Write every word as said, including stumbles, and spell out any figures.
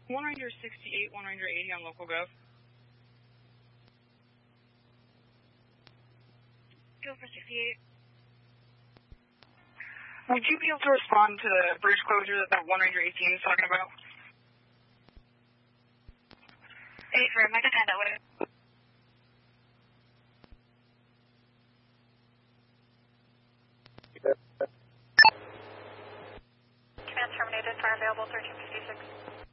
one Ranger sixty-eight, one Ranger eighty on local gov. Go for sixty-eight. Would you be able to respond to the bridge closure that that one Ranger eighteen is talking about? Eight for him, I can head that way. Command terminated, fire available, thirteen fifty-six.